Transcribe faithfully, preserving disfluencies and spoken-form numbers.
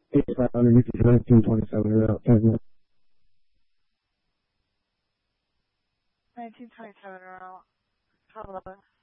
eighty-five underneath is nineteen twenty-seven around ten. nineteen twenty-seven around. Hello.